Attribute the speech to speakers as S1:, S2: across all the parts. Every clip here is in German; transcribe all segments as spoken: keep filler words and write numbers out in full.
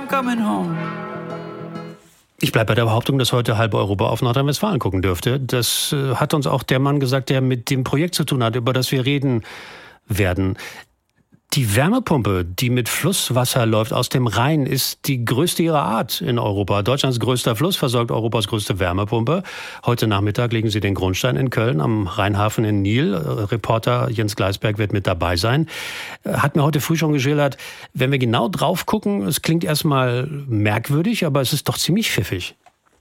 S1: I'm coming home.
S2: Ich bleibe bei der Behauptung, dass heute halb Europa auf Nordrhein-Westfalen gucken dürfte. Das äh, hat uns auch der Mann gesagt, der mit dem Projekt zu tun hat, über das wir reden werden. Die Wärmepumpe, die mit Flusswasser läuft aus dem Rhein, ist die größte ihrer Art in Europa. Deutschlands größter Fluss versorgt Europas größte Wärmepumpe. Heute Nachmittag legen sie den Grundstein in Köln am Rheinhafen in Nil. Reporter Jens Gleisberg wird mit dabei sein. Hat mir heute früh schon geschildert, wenn wir genau drauf gucken, es klingt erstmal merkwürdig, aber es ist doch ziemlich pfiffig.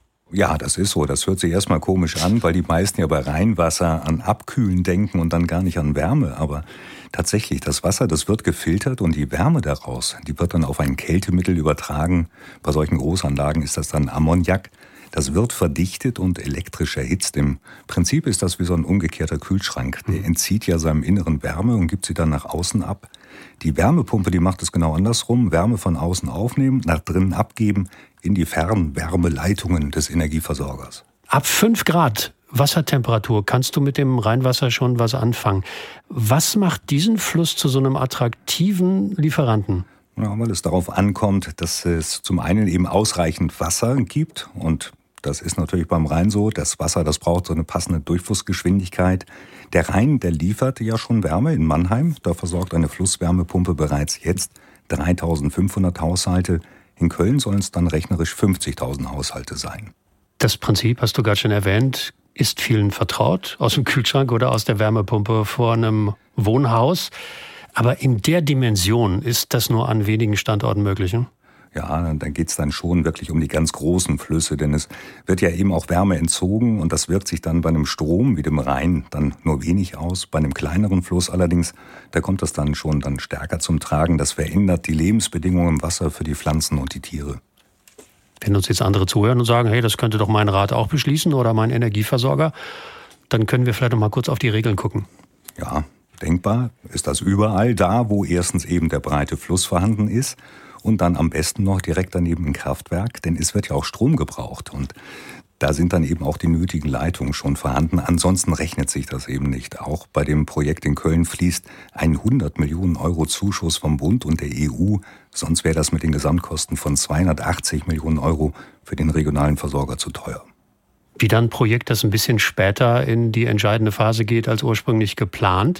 S3: Ja, das ist so. Das hört sich erstmal komisch an, weil die meisten ja bei Rheinwasser an Abkühlen denken und dann gar nicht an Wärme. Aber tatsächlich, das Wasser, das wird gefiltert und die Wärme daraus, die wird dann auf ein Kältemittel übertragen. Bei solchen Großanlagen ist das dann Ammoniak. Das wird verdichtet und elektrisch erhitzt. Im Prinzip ist das wie so ein umgekehrter Kühlschrank. Der entzieht ja seinem Inneren Wärme und gibt sie dann nach außen ab. Die Wärmepumpe, die macht es genau andersrum. Wärme von außen aufnehmen, nach drinnen abgeben, in die Fernwärmeleitungen des Energieversorgers.
S2: Ab fünf Grad Wassertemperatur kannst du mit dem Rheinwasser schon was anfangen. Was macht diesen Fluss zu so einem attraktiven Lieferanten?
S3: Ja, weil es darauf ankommt, dass es zum einen eben ausreichend Wasser gibt. Und das ist natürlich beim Rhein so. Das Wasser, das braucht so eine passende Durchflussgeschwindigkeit. Der Rhein, der liefert ja schon Wärme in Mannheim. Da versorgt eine Flusswärmepumpe bereits jetzt dreitausendfünfhundert Haushalte. In Köln sollen es dann rechnerisch fünfzigtausend Haushalte sein.
S2: Das Prinzip, hast du gerade schon erwähnt, ist vielen vertraut. Aus dem Kühlschrank oder aus der Wärmepumpe vor einem Wohnhaus. Aber in der Dimension ist das nur an wenigen Standorten möglich, ne?
S3: Ja, da geht's dann schon wirklich um die ganz großen Flüsse, denn es wird ja eben auch Wärme entzogen und das wirkt sich dann bei einem Strom wie dem Rhein dann nur wenig aus. Bei einem kleineren Fluss allerdings, da kommt das dann schon dann stärker zum Tragen. Das verändert die Lebensbedingungen im Wasser für die Pflanzen und die Tiere.
S2: Wenn uns jetzt andere zuhören und sagen, hey, das könnte doch mein Rat auch beschließen oder mein Energieversorger, dann können wir vielleicht noch mal kurz auf die Regeln gucken.
S3: Ja, denkbar ist das überall da, wo erstens eben der breite Fluss vorhanden ist und dann am besten noch direkt daneben ein Kraftwerk, denn es wird ja auch Strom gebraucht und da sind dann eben auch die nötigen Leitungen schon vorhanden. Ansonsten rechnet sich das eben nicht. Auch bei dem Projekt in Köln fließt ein hundert Millionen Euro Zuschuss vom Bund und der E U. Sonst wäre das mit den Gesamtkosten von zweihundertachtzig Millionen Euro für den regionalen Versorger zu teuer.
S2: Wieder ein Projekt, das ein bisschen später in die entscheidende Phase geht als ursprünglich geplant.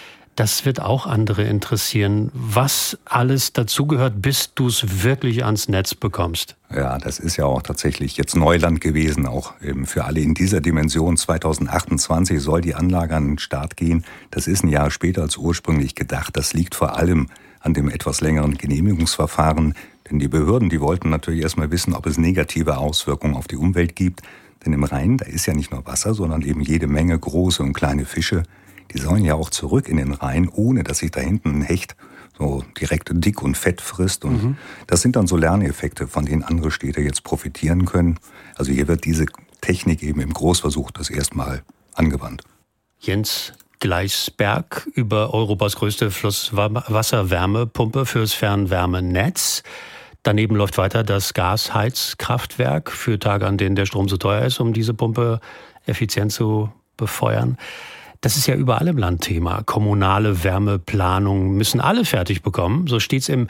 S2: Das wird auch andere interessieren, was alles dazugehört, bis du es wirklich ans Netz bekommst.
S3: Ja, das ist ja auch tatsächlich jetzt Neuland gewesen, auch eben für alle in dieser Dimension. zweitausendachtundzwanzig soll die Anlage an den Start gehen. Das ist ein Jahr später als ursprünglich gedacht. Das liegt vor allem an dem etwas längeren Genehmigungsverfahren. Denn die Behörden, die wollten natürlich erstmal wissen, ob es negative Auswirkungen auf die Umwelt gibt. Denn im Rhein, da ist ja nicht nur Wasser, sondern eben jede Menge große und kleine Fische. Die sollen ja auch zurück in den Rhein, ohne dass sich da hinten ein Hecht so direkt dick und fett frisst. Und mhm. das sind dann so Lerneffekte, von denen andere Städte jetzt profitieren können. Also hier wird diese Technik eben im Großversuch das erstmal angewandt.
S2: Jens Gleisberg über Europas größte Flusswasserwärmepumpe fürs Fernwärmenetz. Daneben läuft weiter das Gasheizkraftwerk für Tage, an denen der Strom so teuer ist, um diese Pumpe effizient zu befeuern. Das ist ja überall im Land Thema. Kommunale Wärmeplanung müssen alle fertig bekommen. So steht es im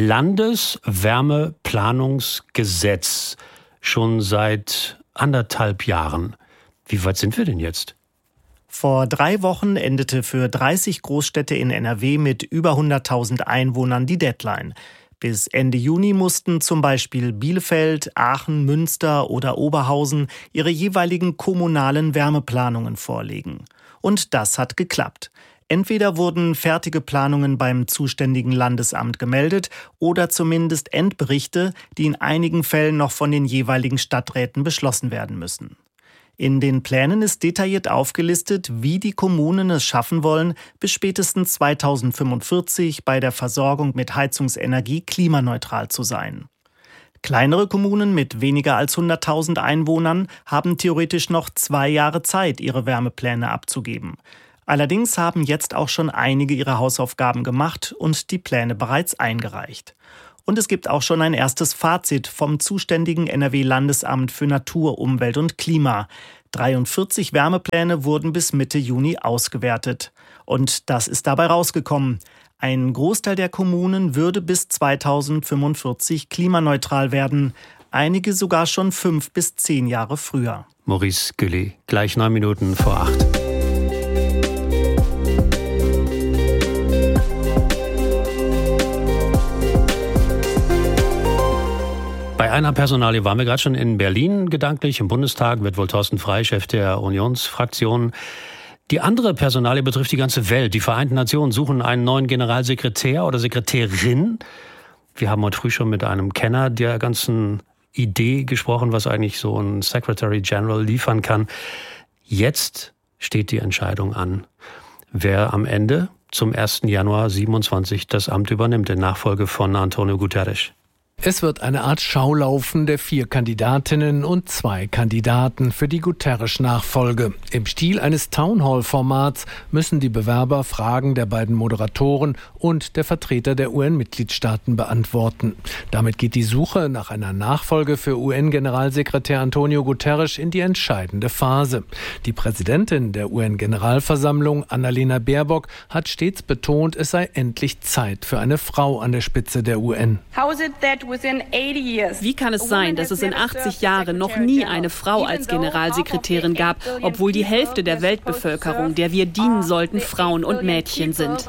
S2: Landeswärmeplanungsgesetz schon seit anderthalb Jahren. Wie weit sind wir denn jetzt?
S4: Vor drei Wochen endete für dreißig Großstädte in N R W mit über hunderttausend Einwohnern die Deadline. Bis Ende Juni mussten zum Beispiel Bielefeld, Aachen, Münster oder Oberhausen ihre jeweiligen kommunalen Wärmeplanungen vorlegen. Und das hat geklappt. Entweder wurden fertige Planungen beim zuständigen Landesamt gemeldet oder zumindest Endberichte, die in einigen Fällen noch von den jeweiligen Stadträten beschlossen werden müssen. In den Plänen ist detailliert aufgelistet, wie die Kommunen es schaffen wollen, bis spätestens zweitausendfünfundvierzig bei der Versorgung mit Heizungsenergie klimaneutral zu sein. Kleinere Kommunen mit weniger als hunderttausend Einwohnern haben theoretisch noch zwei Jahre Zeit, ihre Wärmepläne abzugeben. Allerdings haben jetzt auch schon einige ihre Hausaufgaben gemacht und die Pläne bereits eingereicht. Und es gibt auch schon ein erstes Fazit vom zuständigen N R W-Landesamt für Natur, Umwelt und Klima. dreiundvierzig Wärmepläne wurden bis Mitte Juni ausgewertet. Und das ist dabei rausgekommen. Ein Großteil der Kommunen würde bis zweitausendfünfundvierzig klimaneutral werden, einige sogar schon fünf bis zehn Jahre früher.
S2: Maurice Gülly, gleich neun Minuten vor acht. Bei einer Personalie waren wir gerade schon in Berlin gedanklich. Im Bundestag wird wohl Thorsten Frey Chef der Unionsfraktion. Die andere Personalie betrifft die ganze Welt. Die Vereinten Nationen suchen einen neuen Generalsekretär oder Sekretärin. Wir haben heute früh schon mit einem Kenner der ganzen Idee gesprochen, was eigentlich so ein Secretary General liefern kann. Jetzt steht die Entscheidung an, wer am Ende zum ersten Januar siebenundzwanzig das Amt übernimmt, in Nachfolge von Antonio Guterres.
S1: Es wird eine Art Schaulaufen der vier Kandidatinnen und zwei Kandidaten für die Guterres-Nachfolge. Im Stil eines Townhall-Formats müssen die Bewerber Fragen der beiden Moderatoren und der Vertreter der U N-Mitgliedstaaten beantworten. Damit geht die Suche nach einer Nachfolge für U N-Generalsekretär Antonio Guterres in die entscheidende Phase. Die Präsidentin der U N-Generalversammlung, Annalena Baerbock, hat stets betont, es sei endlich Zeit für eine Frau an der Spitze der U N.
S5: Wie kann es sein, dass es in achtzig Jahren noch nie eine Frau als Generalsekretärin gab, obwohl die Hälfte der Weltbevölkerung, der wir dienen sollten, Frauen und Mädchen sind?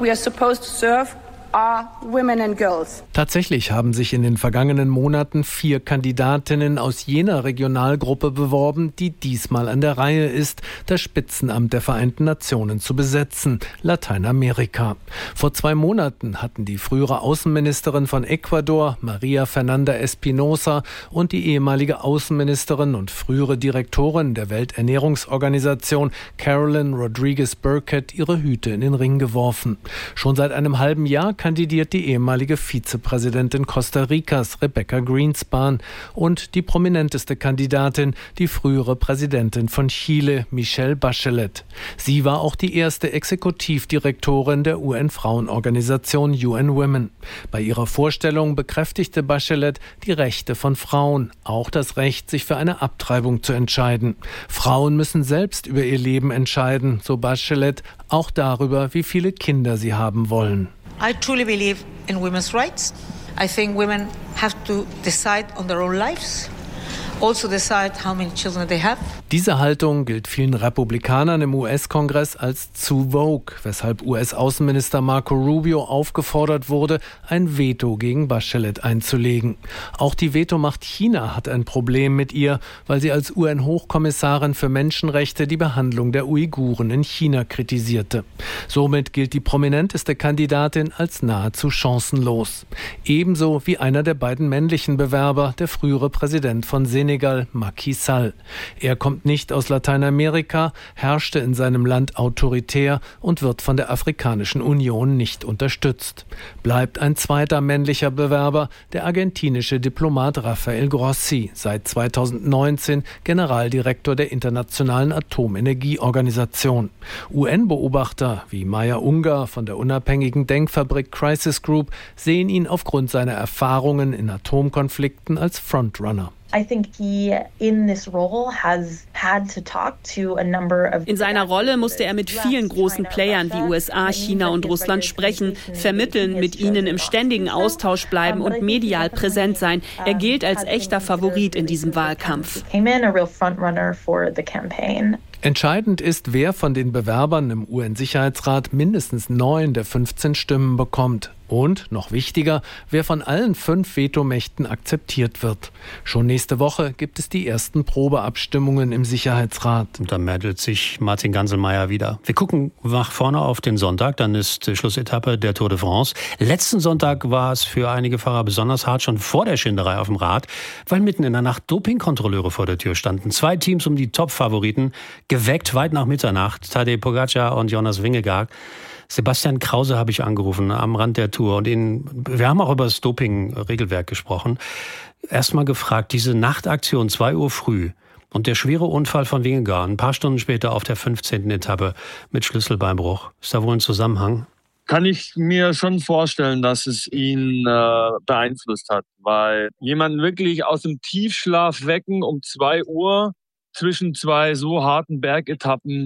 S1: Tatsächlich haben sich in den vergangenen Monaten vier Kandidatinnen aus jener Regionalgruppe beworben, die diesmal an der Reihe ist, das Spitzenamt der Vereinten Nationen zu besetzen, Lateinamerika. Vor zwei Monaten hatten die frühere Außenministerin von Ecuador, Maria Fernanda Espinosa, und die ehemalige Außenministerin und frühere Direktorin der Welternährungsorganisation, Carolyn Rodriguez Burkett, ihre Hüte in den Ring geworfen. Schon seit einem halben Jahr kandidiert die ehemalige Vizepräsidentin Costa Ricas, Rebecca Greenspan, und die prominenteste Kandidatin, die frühere Präsidentin von Chile, Michelle Bachelet. Sie war auch die erste Exekutivdirektorin der U N-Frauenorganisation U N Women. Bei ihrer Vorstellung bekräftigte Bachelet die Rechte von Frauen, auch das Recht, sich für eine Abtreibung zu entscheiden. Frauen müssen selbst über ihr Leben entscheiden, so Bachelet, auch darüber, wie viele Kinder sie haben wollen.
S6: I truly believe in women's rights. I think women have to decide on their own lives. Also decide how many children they have.
S1: Diese Haltung gilt vielen Republikanern im U S-Kongress als zu vogue, weshalb U S-Außenminister Marco Rubio aufgefordert wurde, ein Veto gegen Bachelet einzulegen. Auch die Vetomacht China hat ein Problem mit ihr, weil sie als U N-Hochkommissarin für Menschenrechte die Behandlung der Uiguren in China kritisierte. Somit gilt die prominenteste Kandidatin als nahezu chancenlos. Ebenso wie einer der beiden männlichen Bewerber, der frühere Präsident von Senegal, Macky Sall. Er kommt nicht aus Lateinamerika, herrschte in seinem Land autoritär und wird von der Afrikanischen Union nicht unterstützt. Bleibt ein zweiter männlicher Bewerber, der argentinische Diplomat Rafael Grossi, seit zweitausendneunzehn Generaldirektor der Internationalen Atomenergieorganisation. U N-Beobachter wie Maya Ungar von der unabhängigen Denkfabrik Crisis Group sehen ihn aufgrund seiner Erfahrungen in Atomkonflikten als Frontrunner.
S5: In seiner Rolle musste er mit vielen großen Playern wie U S A, China und Russland sprechen, vermitteln, mit ihnen im ständigen Austausch bleiben und medial präsent sein. Er gilt als echter Favorit in diesem Wahlkampf.
S1: Entscheidend ist, wer von den Bewerbern im U N-Sicherheitsrat mindestens neun der fünfzehn Stimmen bekommt. Und, noch wichtiger, wer von allen fünf Vetomächten akzeptiert wird. Schon nächste Woche gibt es die ersten Probeabstimmungen im Sicherheitsrat.
S2: Und dann meldet sich Martin Ganselmeier wieder. Wir gucken nach vorne auf den Sonntag, dann ist Schlussetappe der Tour de France. Letzten Sonntag war es für einige Fahrer besonders hart, schon vor der Schinderei auf dem Rad, weil mitten in der Nacht Dopingkontrolleure vor der Tür standen. Zwei Teams um die Top-Favoriten, geweckt weit nach Mitternacht, Tadej Pogacar und Jonas Vingegaard. Sebastian Krause habe ich angerufen am Rand der Tour und ihn, wir haben auch über das Doping-Regelwerk gesprochen. Erstmal gefragt, diese Nachtaktion zwei Uhr früh und der schwere Unfall von Vingegaard ein paar Stunden später auf der fünfzehnten Etappe mit Schlüsselbeinbruch. Ist da wohl ein Zusammenhang?
S7: Kann ich mir schon vorstellen, dass es ihn äh, beeinflusst hat, weil jemanden wirklich aus dem Tiefschlaf wecken um zwei Uhr zwischen zwei so harten Bergetappen,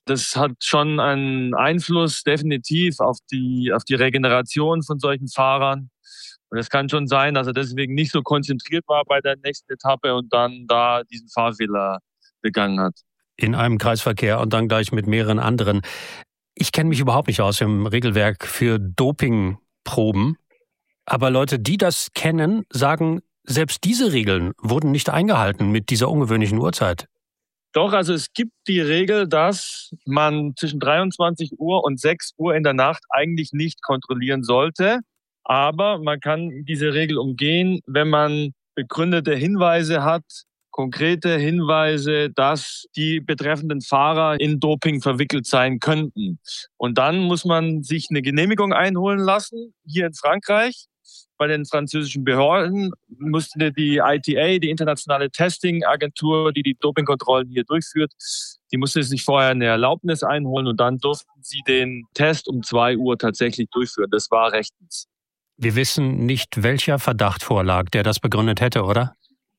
S7: Das hat schon einen Einfluss definitiv auf die, auf die Regeneration von solchen Fahrern. Und es kann schon sein, dass er deswegen nicht so konzentriert war bei der nächsten Etappe und dann da diesen Fahrfehler begangen hat.
S2: In einem Kreisverkehr und dann gleich mit mehreren anderen. Ich kenne mich überhaupt nicht aus im Regelwerk für Dopingproben. Aber Leute, die das kennen, sagen, selbst diese Regeln wurden nicht eingehalten mit dieser ungewöhnlichen Uhrzeit.
S7: Doch, also es gibt die Regel, dass man zwischen dreiundzwanzig Uhr und sechs Uhr in der Nacht eigentlich nicht kontrollieren sollte. Aber man kann diese Regel umgehen, wenn man begründete Hinweise hat, konkrete Hinweise, dass die betreffenden Fahrer in Doping verwickelt sein könnten. Und dann muss man sich eine Genehmigung einholen lassen, hier in Frankreich. Bei den französischen Behörden musste die I T A, die internationale Testing-Agentur, die die Dopingkontrollen hier durchführt, die musste sich vorher eine Erlaubnis einholen und dann durften sie den Test um zwei Uhr tatsächlich durchführen. Das war rechtens.
S2: Wir wissen nicht, welcher Verdacht vorlag, der das begründet hätte, oder?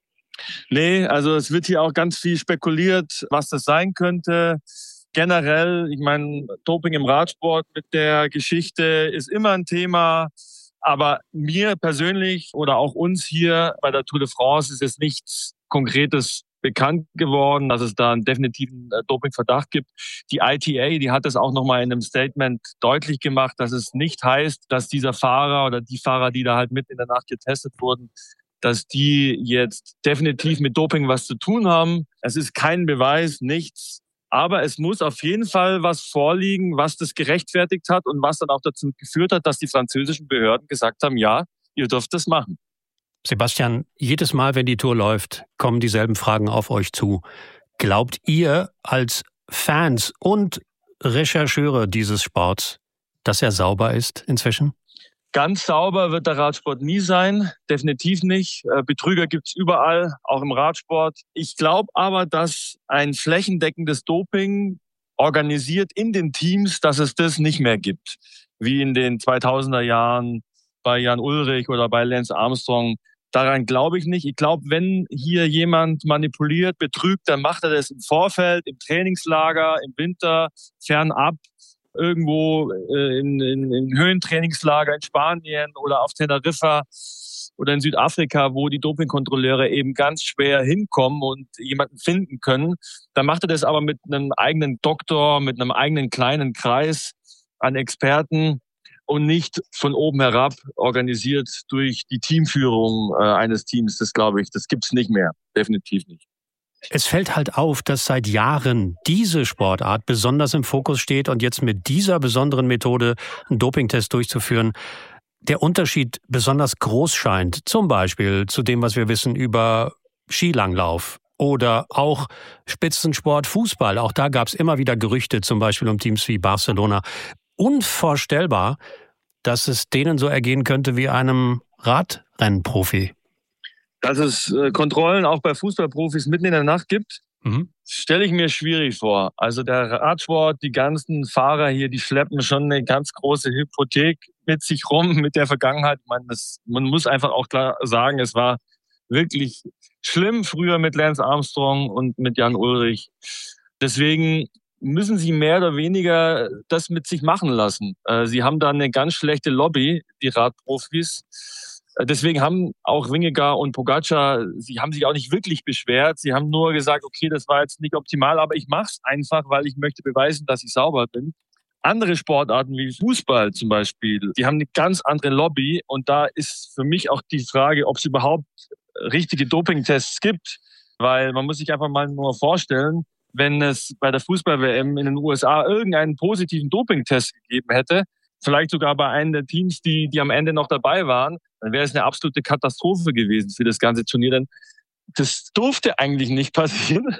S7: Nee, also es wird hier auch ganz viel spekuliert, was das sein könnte. Generell, ich meine, Doping im Radsport mit der Geschichte ist immer ein Thema. Aber mir persönlich oder auch uns hier bei der Tour de France ist jetzt nichts Konkretes bekannt geworden, dass es da einen definitiven Dopingverdacht gibt. Die I T A, die hat es auch nochmal in einem Statement deutlich gemacht, dass es nicht heißt, dass dieser Fahrer oder die Fahrer, die da halt mit in der Nacht getestet wurden, dass die jetzt definitiv mit Doping was zu tun haben. Es ist kein Beweis, nichts. Aber es muss auf jeden Fall was vorliegen, was das gerechtfertigt hat und was dann auch dazu geführt hat, dass die französischen Behörden gesagt haben, ja, ihr dürft das machen.
S2: Sebastian, jedes Mal, wenn die Tour läuft, kommen dieselben Fragen auf euch zu. Glaubt ihr als Fans und Rechercheure dieses Sports, dass er sauber ist inzwischen?
S7: Ganz sauber wird der Radsport nie sein, definitiv nicht. Betrüger gibt's überall, auch im Radsport. Ich glaube aber, dass ein flächendeckendes Doping organisiert in den Teams, dass es das nicht mehr gibt. Wie in den zweitausender Jahren bei Jan Ullrich oder bei Lance Armstrong. Daran glaube ich nicht. Ich glaube, wenn hier jemand manipuliert, betrügt, dann macht er das im Vorfeld, im Trainingslager, im Winter, fernab. Irgendwo äh, in, in, in Höhentrainingslager in Spanien oder auf Teneriffa oder in Südafrika, wo die Dopingkontrolleure eben ganz schwer hinkommen und jemanden finden können. Dann macht er das aber mit einem eigenen Doktor, mit einem eigenen kleinen Kreis an Experten und nicht von oben herab organisiert durch die Teamführung äh, eines Teams. Das glaube ich, das gibt's nicht mehr, definitiv nicht.
S2: Es fällt halt auf, dass seit Jahren diese Sportart besonders im Fokus steht und jetzt mit dieser besonderen Methode einen Dopingtest durchzuführen, der Unterschied besonders groß scheint. Zum Beispiel zu dem, was wir wissen über Skilanglauf oder auch Spitzensport Fußball. Auch da gab es immer wieder Gerüchte, zum Beispiel um Teams wie Barcelona. Unvorstellbar, dass es denen so ergehen könnte wie einem Radrennprofi.
S7: Dass es äh, Kontrollen auch bei Fußballprofis mitten in der Nacht gibt, mhm. stelle ich mir schwierig vor. Also der Radsport, die ganzen Fahrer hier, die schleppen schon eine ganz große Hypothek mit sich rum, mit der Vergangenheit. Man, das, man muss einfach auch klar sagen, es war wirklich schlimm früher mit Lance Armstrong und mit Jan Ullrich. Deswegen müssen sie mehr oder weniger das mit sich machen lassen. Äh, sie haben da eine ganz schlechte Lobby, die Radprofis. Deswegen haben auch Vingegaard und Pogačar, sie haben sich auch nicht wirklich beschwert. Sie haben nur gesagt, okay, das war jetzt nicht optimal, aber ich mache es einfach, weil ich möchte beweisen, dass ich sauber bin. Andere Sportarten wie Fußball zum Beispiel, die haben eine ganz andere Lobby. Und da ist für mich auch die Frage, ob es überhaupt richtige Dopingtests gibt. Weil man muss sich einfach mal nur vorstellen, wenn es bei der Fußball-W M in den U S A irgendeinen positiven Dopingtest gegeben hätte, vielleicht sogar bei einem der Teams, die, die am Ende noch dabei waren, dann wäre es eine absolute Katastrophe gewesen für das ganze Turnier. Denn das durfte eigentlich nicht passieren.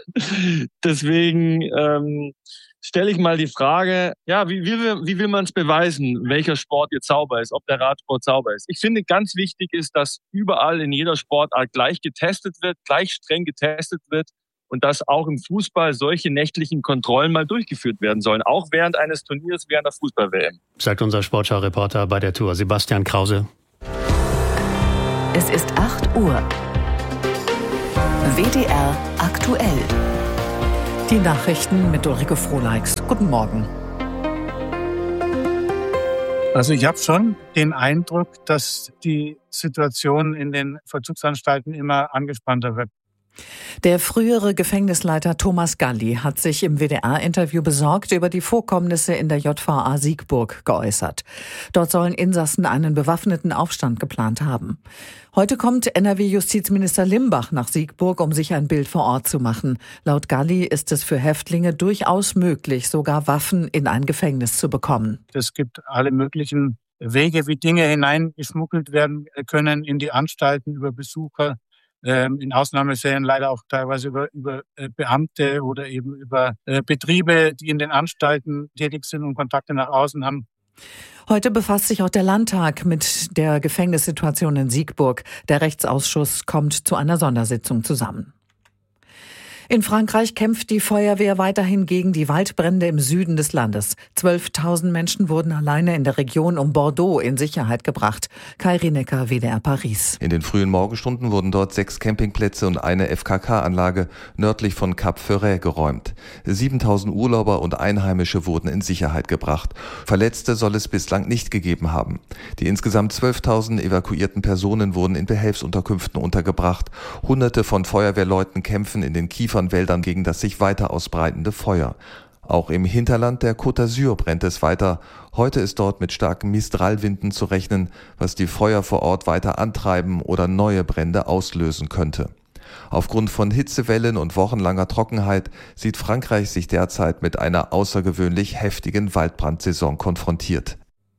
S7: Deswegen ähm, stelle ich mal die Frage, ja, wie, wie, wie will man es beweisen, welcher Sport jetzt sauber ist, ob der Radsport sauber ist? Ich finde, ganz wichtig ist, dass überall in jeder Sportart gleich getestet wird, gleich streng getestet wird. Und dass auch im Fußball solche nächtlichen Kontrollen mal durchgeführt werden sollen, auch während eines Turniers, während der Fußball-W M.
S2: Sagt unser Sportschau-Reporter bei der Tour, Sebastian Krause.
S8: Es ist acht Uhr. W D R aktuell.
S9: Die Nachrichten mit Ulrike Frohleix. Guten Morgen.
S10: Also ich habe schon den Eindruck, dass die Situation in den Vollzugsanstalten immer angespannter wird.
S9: Der frühere Gefängnisleiter Thomas Galli hat sich im W D R-Interview besorgt über die Vorkommnisse in der J V A Siegburg geäußert. Dort sollen Insassen einen bewaffneten Aufstand geplant haben. Heute kommt N R W-Justizminister Limbach nach Siegburg, um sich ein Bild vor Ort zu machen. Laut Galli ist es für Häftlinge durchaus möglich, sogar Waffen in ein Gefängnis zu bekommen.
S10: Es gibt alle möglichen Wege, wie Dinge hineingeschmuggelt werden können in die Anstalten über Besucher. In Ausnahmefällen leider auch teilweise über, über Beamte oder eben über Betriebe, die in den Anstalten tätig sind und Kontakte nach außen haben.
S9: Heute befasst sich auch der Landtag mit der Gefängnissituation in Siegburg. Der Rechtsausschuss kommt zu einer Sondersitzung zusammen. In Frankreich kämpft die Feuerwehr weiterhin gegen die Waldbrände im Süden des Landes. zwölftausend Menschen wurden alleine in der Region um Bordeaux in Sicherheit gebracht. Kai Rinecker, W D R Paris.
S11: In den frühen Morgenstunden wurden dort sechs Campingplätze und eine F K K-Anlage nördlich von Cap Ferret geräumt. siebentausend Urlauber und Einheimische wurden in Sicherheit gebracht. Verletzte soll es bislang nicht gegeben haben. Die insgesamt zwölftausend evakuierten Personen wurden in Behelfsunterkünften untergebracht. Hunderte von Feuerwehrleuten kämpfen in den Kiefern Wäldern gegen das sich weiter ausbreitende Feuer. Auch im Hinterland der Côte d'Azur brennt es weiter. Heute ist dort mit starken Mistralwinden zu rechnen, was die Feuer vor Ort weiter antreiben oder neue Brände auslösen könnte. Aufgrund von Hitzewellen und wochenlanger Trockenheit sieht Frankreich sich derzeit mit einer außergewöhnlich heftigen Waldbrandsaison konfrontiert.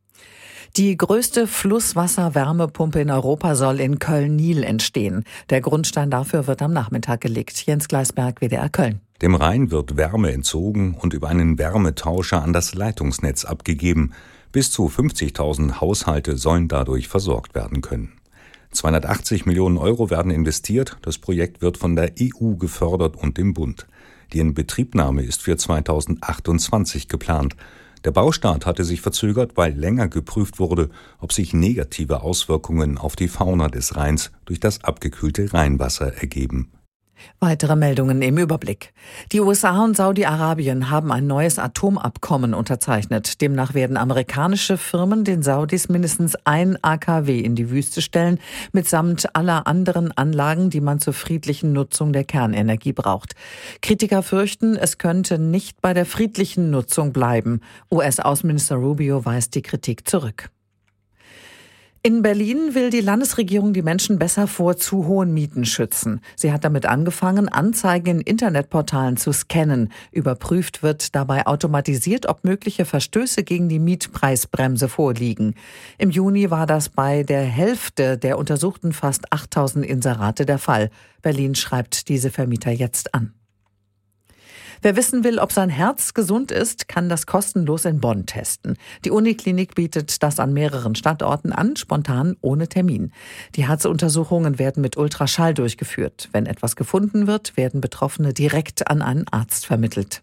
S9: Die größte Flusswasserwärmepumpe in Europa soll in Köln-Nil entstehen. Der Grundstein dafür wird am Nachmittag gelegt. Jens Gleisberg, W D R Köln.
S3: Dem Rhein wird Wärme entzogen und über einen Wärmetauscher an das Leitungsnetz abgegeben. Bis zu fünfzigtausend Haushalte sollen dadurch versorgt werden können. zweihundertachtzig Millionen Euro werden investiert. Das Projekt wird von der E U gefördert und dem Bund. Die Inbetriebnahme ist für zweitausendachtundzwanzig geplant. Der Baustart hatte sich verzögert, weil länger geprüft wurde, ob sich negative Auswirkungen auf die Fauna des Rheins durch das abgekühlte Rheinwasser ergeben.
S9: Weitere Meldungen im Überblick. Die U S A und Saudi-Arabien haben ein neues Atomabkommen unterzeichnet. Demnach werden amerikanische Firmen den Saudis mindestens ein A K W in die Wüste stellen, mitsamt aller anderen Anlagen, die man zur friedlichen Nutzung der Kernenergie braucht. Kritiker fürchten, es könnte nicht bei der friedlichen Nutzung bleiben. U S-Außenminister Rubio weist die Kritik zurück. In Berlin will die Landesregierung die Menschen besser vor zu hohen Mieten schützen. Sie hat damit angefangen, Anzeigen in Internetportalen zu scannen. Überprüft wird dabei automatisiert, ob mögliche Verstöße gegen die Mietpreisbremse vorliegen. Im Juni war das bei der Hälfte der untersuchten fast achttausend Inserate der Fall. Berlin schreibt diese Vermieter jetzt an. Wer wissen will, ob sein Herz gesund ist, kann das kostenlos in Bonn testen. Die Uniklinik bietet das an mehreren Standorten an, spontan ohne Termin. Die Herzuntersuchungen werden mit Ultraschall durchgeführt. Wenn etwas gefunden wird, werden Betroffene direkt an einen Arzt vermittelt.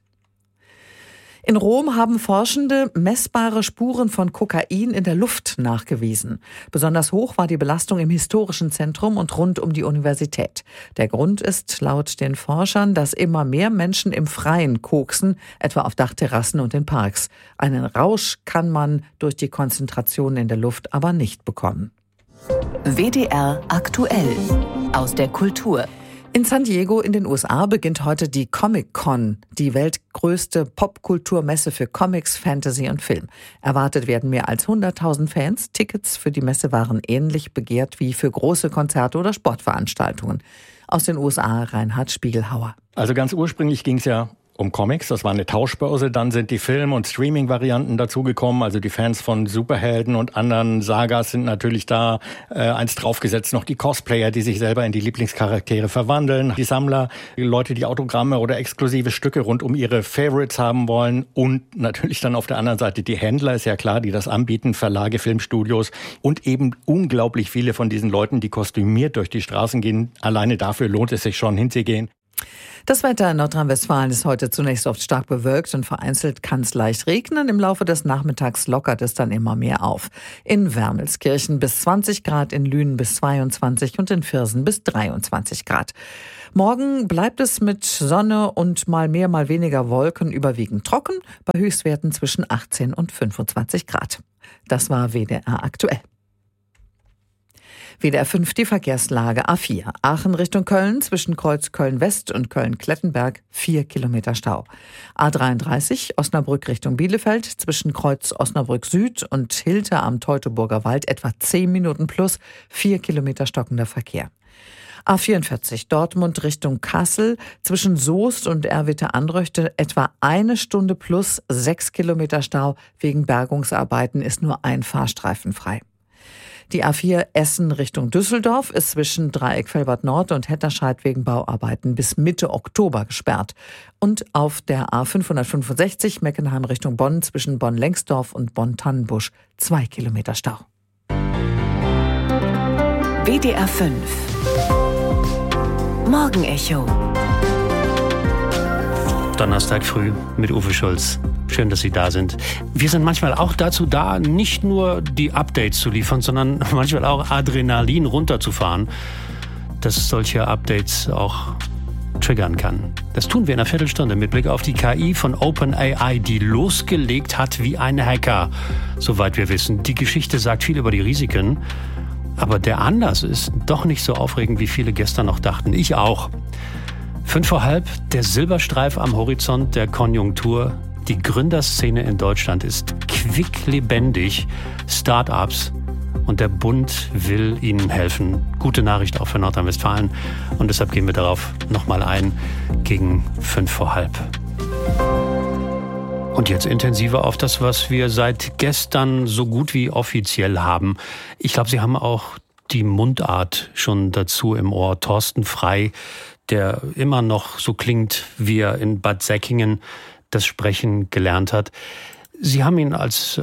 S9: In Rom haben Forschende messbare Spuren von Kokain in der Luft nachgewiesen. Besonders hoch war die Belastung im historischen Zentrum und rund um die Universität. Der Grund ist laut den Forschern, dass immer mehr Menschen im Freien koksen, etwa auf Dachterrassen und in Parks. Einen Rausch kann man durch die Konzentration in der Luft aber nicht bekommen.
S8: W D R aktuell aus der Kultur.
S9: In San Diego in den U S A beginnt heute die Comic-Con, die weltgrößte Popkulturmesse für Comics, Fantasy und Film. Erwartet werden mehr als hunderttausend Fans. Tickets für die Messe waren ähnlich begehrt wie für große Konzerte oder Sportveranstaltungen. Aus den U S A Reinhard Spiegelhauer.
S12: Also ganz ursprünglich ging es ja um Comics, das war eine Tauschbörse, dann sind die Film- und Streaming-Varianten dazugekommen, also die Fans von Superhelden und anderen Sagas sind natürlich da, äh, eins draufgesetzt noch die Cosplayer, die sich selber in die Lieblingscharaktere verwandeln, die Sammler, die Leute, die Autogramme oder exklusive Stücke rund um ihre Favorites haben wollen und natürlich dann auf der anderen Seite die Händler, ist ja klar, die das anbieten, Verlage, Filmstudios und eben unglaublich viele von diesen Leuten, die kostümiert durch die Straßen gehen, alleine dafür lohnt es sich schon hinzugehen.
S9: Das Wetter in Nordrhein-Westfalen ist heute zunächst oft stark bewölkt und vereinzelt kann es leicht regnen. Im Laufe des Nachmittags lockert es dann immer mehr auf. In Wermelskirchen bis zwanzig Grad, in Lünen bis zweiundzwanzig und in Viersen bis dreiundzwanzig Grad. Morgen bleibt es mit Sonne und mal mehr, mal weniger Wolken überwiegend trocken, bei Höchstwerten zwischen achtzehn und fünfundzwanzig Grad. Das war W D R aktuell. W D R fünf, die Verkehrslage. A vier, Aachen Richtung Köln, zwischen Kreuz Köln-West und Köln-Klettenberg, vier Kilometer Stau. A dreiunddreißig, Osnabrück Richtung Bielefeld, zwischen Kreuz Osnabrück Süd und Hilter am Teutoburger Wald, etwa zehn Minuten plus, vier Kilometer stockender Verkehr. A vierundvierzig, Dortmund Richtung Kassel, zwischen Soest und Erwitte-Anröchte, etwa eine Stunde plus, sechs Kilometer Stau. Wegen Bergungsarbeiten ist nur ein Fahrstreifen frei. Die A vier Essen Richtung Düsseldorf ist zwischen Dreieck Velbert Nord und Hetterscheid wegen Bauarbeiten bis Mitte Oktober gesperrt. Und auf der A fünfhundertfünfundsechzig Meckenheim Richtung Bonn zwischen Bonn-Lengsdorf und Bonn-Tannenbusch zwei Kilometer Stau.
S8: W D R fünf Morgenecho.
S2: Donnerstag früh mit Uwe Schulz. Schön, dass Sie da sind. Wir sind manchmal auch dazu da, nicht nur die Updates zu liefern, sondern manchmal auch Adrenalin runterzufahren, dass solche Updates auch triggern kann. Das tun wir in einer Viertelstunde mit Blick auf die K I von OpenAI, die losgelegt hat wie ein Hacker, soweit wir wissen. Die Geschichte sagt viel über die Risiken, aber der Anlass ist doch nicht so aufregend, wie viele gestern noch dachten. Ich auch. Fünf vor halb, der Silberstreif am Horizont der Konjunktur. Die Gründerszene in Deutschland ist quicklebendig. Start-ups und der Bund will ihnen helfen. Gute Nachricht auch für Nordrhein-Westfalen. Und deshalb gehen wir darauf nochmal ein gegen fünf vor halb. Und jetzt intensiver auf das, was wir seit gestern so gut wie offiziell haben. Ich glaube, Sie haben auch die Mundart schon dazu im Ohr. Thorsten Frey, der immer noch so klingt, wie er in Bad Säckingen das Sprechen gelernt hat. Sie haben ihn als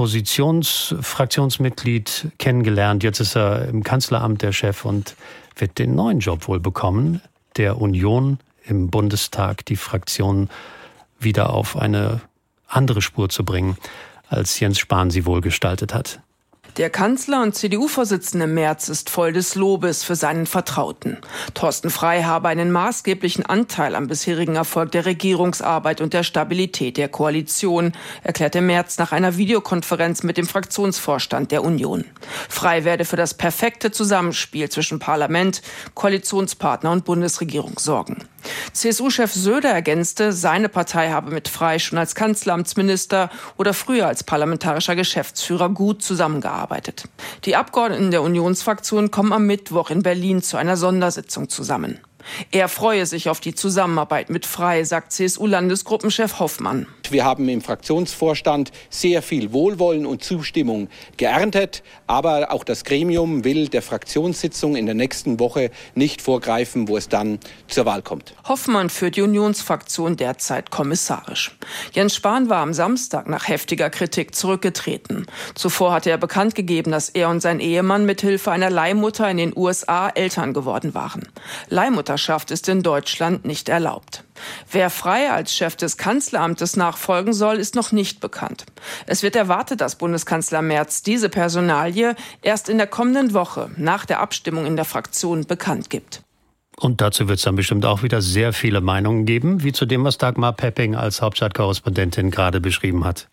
S2: Oppositionsfraktionsmitglied kennengelernt. Jetzt ist er im Kanzleramt der Chef und wird den neuen Job wohl bekommen, der Union im Bundestag, die Fraktion wieder auf eine andere Spur zu bringen, als Jens Spahn sie wohl gestaltet hat.
S13: Der Kanzler und C D U-Vorsitzende Merz ist voll des Lobes für seinen Vertrauten. Thorsten Frey habe einen maßgeblichen Anteil am bisherigen Erfolg der Regierungsarbeit und der Stabilität der Koalition, erklärte Merz nach einer Videokonferenz mit dem Fraktionsvorstand der Union. Frey werde für das perfekte Zusammenspiel zwischen Parlament, Koalitionspartner und Bundesregierung sorgen. C S U-Chef Söder ergänzte, seine Partei habe mit Frey schon als Kanzleramtsminister oder früher als parlamentarischer Geschäftsführer gut zusammengearbeitet. Die Abgeordneten der Unionsfraktion kommen am Mittwoch in Berlin zu einer Sondersitzung zusammen. Er freue sich auf die Zusammenarbeit mit Frey, sagt C S U-Landesgruppenchef Hoffmann.
S14: Wir haben im Fraktionsvorstand sehr viel Wohlwollen und Zustimmung geerntet. Aber auch das Gremium will der Fraktionssitzung in der nächsten Woche nicht vorgreifen, wo es dann zur Wahl kommt.
S13: Hoffmann führt die Unionsfraktion derzeit kommissarisch. Jens Spahn war am Samstag nach heftiger Kritik zurückgetreten. Zuvor hatte er bekannt gegeben, dass er und sein Ehemann mithilfe einer Leihmutter in den U S A Eltern geworden waren. Leihmutter ist in Deutschland nicht erlaubt. Wer Frey als Chef des Kanzleramtes nachfolgen soll, ist noch nicht bekannt. Es wird erwartet, dass Bundeskanzler Merz diese Personalie erst in der kommenden Woche nach der Abstimmung in der Fraktion bekannt gibt.
S2: Und dazu wird es dann bestimmt auch wieder sehr viele Meinungen geben, wie zu dem, was Dagmar Pepping als Hauptstadtkorrespondentin gerade beschrieben hat.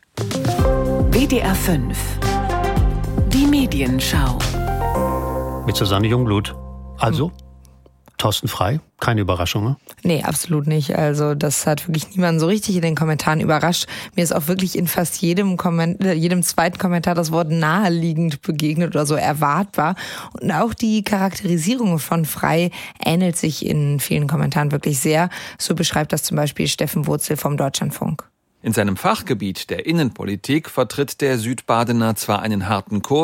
S8: W D R fünf Die Medienschau
S2: Mit Susanne Jungblut. Also? Hm. Thorsten Frey, keine Überraschung, ne?
S15: Nee, absolut nicht. Also das hat wirklich niemanden so richtig in den Kommentaren überrascht. Mir ist auch wirklich in fast jedem Kommentar, jedem zweiten Kommentar das Wort naheliegend begegnet oder so erwartbar. Und auch die Charakterisierung von Frey ähnelt sich in vielen Kommentaren wirklich sehr. So beschreibt das zum Beispiel Steffen Wurzel vom Deutschlandfunk.
S16: In seinem Fachgebiet der Innenpolitik vertritt der Südbadener zwar einen harten Kurs,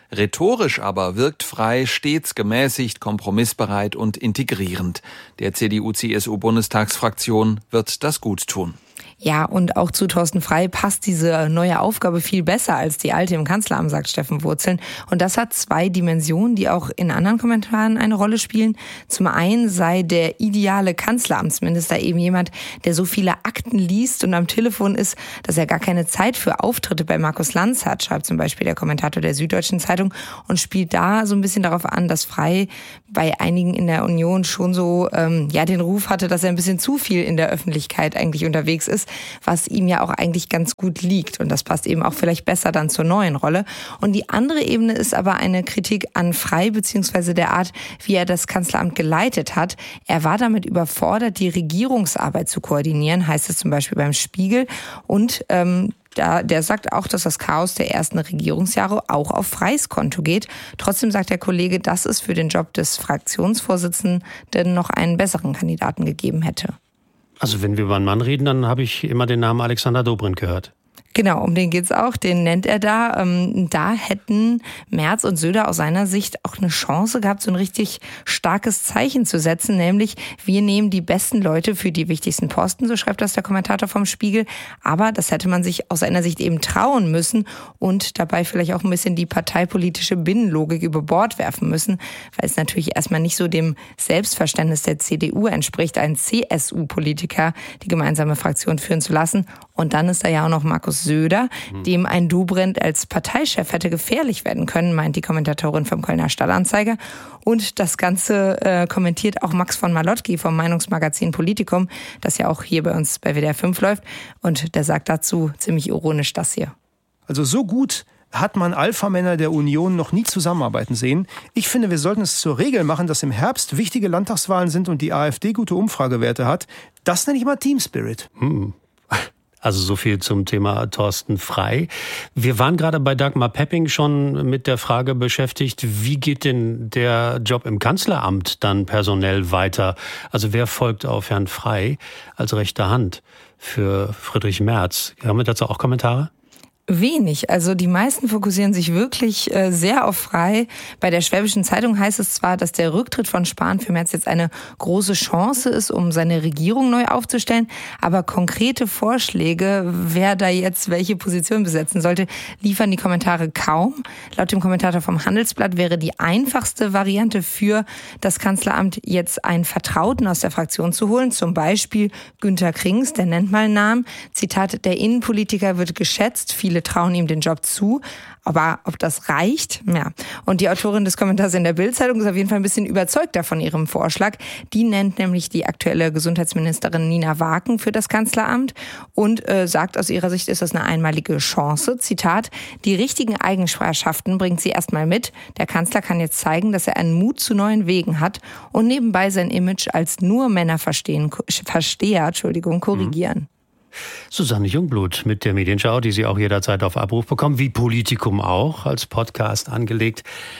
S16: Rhetorisch aber wirkt Frey stets gemäßigt, kompromissbereit und integrierend. Der C D U-C S U-Bundestagsfraktion wird das gut tun.
S15: Ja, und auch zu Thorsten Frey passt diese neue Aufgabe viel besser als die alte im Kanzleramt, sagt Steffen Wurzeln. Und das hat zwei Dimensionen, die auch in anderen Kommentaren eine Rolle spielen. Zum einen sei der ideale Kanzleramtsminister eben jemand, der so viele Akten liest und am Telefon ist, dass er gar keine Zeit für Auftritte bei Markus Lanz hat, schreibt zum Beispiel der Kommentator der Süddeutschen Zeitung, und spielt da so ein bisschen darauf an, dass Frey bei einigen in der Union schon so ähm, ja den Ruf hatte, dass er ein bisschen zu viel in der Öffentlichkeit eigentlich unterwegs ist, was ihm ja auch eigentlich ganz gut liegt. Und das passt eben auch vielleicht besser dann zur neuen Rolle. Und die andere Ebene ist aber eine Kritik an Frey beziehungsweise der Art, wie er das Kanzleramt geleitet hat. Er war damit überfordert, die Regierungsarbeit zu koordinieren, heißt es zum Beispiel beim Spiegel. Und ähm, Da, der sagt auch, dass das Chaos der ersten Regierungsjahre auch auf Freys Konto geht. Trotzdem sagt der Kollege, dass es für den Job des Fraktionsvorsitzenden noch einen besseren Kandidaten gegeben hätte.
S2: Also wenn wir über einen Mann reden, dann habe ich immer den Namen Alexander Dobrindt gehört.
S15: Genau, um den geht's auch, den nennt er da. Ähm, da hätten Merz und Söder aus seiner Sicht auch eine Chance gehabt, so ein richtig starkes Zeichen zu setzen, nämlich wir nehmen die besten Leute für die wichtigsten Posten, so schreibt das der Kommentator vom Spiegel. Aber das hätte man sich aus seiner Sicht eben trauen müssen und dabei vielleicht auch ein bisschen die parteipolitische Binnenlogik über Bord werfen müssen, weil es natürlich erstmal nicht so dem Selbstverständnis der C D U entspricht, einen C S U-Politiker die gemeinsame Fraktion führen zu lassen. Und dann ist da ja auch noch Markus Söder, dem ein Dobrindt als Parteichef hätte gefährlich werden können, meint die Kommentatorin vom Kölner Stadtanzeiger. Und das Ganze äh, kommentiert auch Max von Malotki vom Meinungsmagazin Politikum, das ja auch hier bei uns bei W D R fünf läuft. Und der sagt dazu ziemlich ironisch das hier.
S17: Also so gut hat man Alpha-Männer der Union noch nie zusammenarbeiten sehen. Ich finde, wir sollten es zur Regel machen, dass im Herbst wichtige Landtagswahlen sind und die AfD gute Umfragewerte hat. Das nenne ich mal Team Spirit.
S2: Hm. Also so viel zum Thema Thorsten Frey. Wir waren gerade bei Dagmar Pepping schon mit der Frage beschäftigt, wie geht denn der Job im Kanzleramt dann personell weiter? Also wer folgt auf Herrn Frey als rechte Hand für Friedrich Merz? Haben wir dazu auch Kommentare?
S15: Wenig. Also die meisten fokussieren sich wirklich äh, sehr auf Frey. Bei der Schwäbischen Zeitung heißt es zwar, dass der Rücktritt von Spahn für Merz jetzt eine große Chance ist, um seine Regierung neu aufzustellen, aber konkrete Vorschläge, wer da jetzt welche Position besetzen sollte, liefern die Kommentare kaum. Laut dem Kommentator vom Handelsblatt wäre die einfachste Variante für das Kanzleramt jetzt einen Vertrauten aus der Fraktion zu holen, zum Beispiel Günter Krings, der nennt mal einen Namen. Zitat, der Innenpolitiker wird geschätzt, viele Viele trauen ihm den Job zu, aber ob das reicht? Ja. Und die Autorin des Kommentars in der Bild-Zeitung ist auf jeden Fall ein bisschen überzeugter von ihrem Vorschlag. Die nennt nämlich die aktuelle Gesundheitsministerin Nina Waken für das Kanzleramt und äh, sagt, aus ihrer Sicht ist das eine einmalige Chance. Zitat, die richtigen Eigenschaften bringt sie erstmal mit. Der Kanzler kann jetzt zeigen, dass er einen Mut zu neuen Wegen hat und nebenbei sein Image als nur Männer verstehen, Versteher, Entschuldigung, korrigieren. Mhm.
S2: Susanne Jungblut mit der Medienschau, die Sie auch jederzeit auf Abruf bekommen, wie Politikum auch, als Podcast angelegt.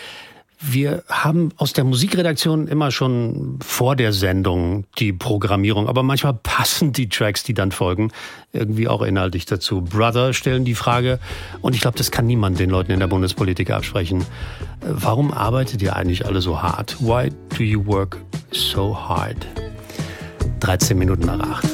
S2: Wir haben aus der Musikredaktion immer schon vor der Sendung die Programmierung, aber manchmal passen die Tracks, die dann folgen, irgendwie auch inhaltlich dazu. Brother stellen die Frage, und ich glaube, das kann niemand den Leuten in der Bundespolitik absprechen. Warum arbeitet ihr eigentlich alle so hart? Why do you work so hard? dreizehn Minuten nach acht.